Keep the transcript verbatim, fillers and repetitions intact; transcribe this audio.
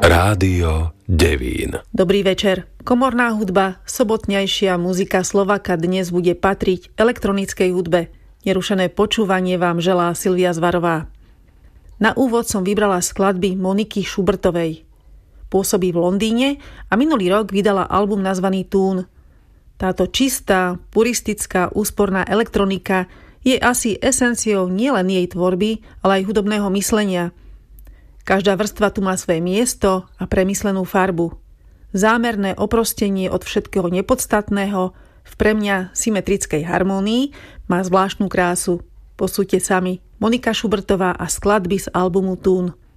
Rádio Devín. Dobrý večer. Komorná hudba, sobotnejšia muzika Slovaka dnes bude patriť elektronickej hudbe. Nerušené počúvanie vám želá Silvia Zvarová. Na úvod som vybrala skladby Moniky Schubertovej. Pôsobí v Londýne a minulý rok vydala album nazvaný Tune. Táto čistá, puristická, úsporná elektronika je asi esenciou nielen jej tvorby, ale aj hudobného myslenia. Každá vrstva tu má svoje miesto a premyslenú farbu. Zámerné oprostenie od všetkého nepodstatného v pre mňa symetrickej harmónii má zvláštnu krásu. Posúďte sami. Monika Schubertová a skladby z albumu Tune.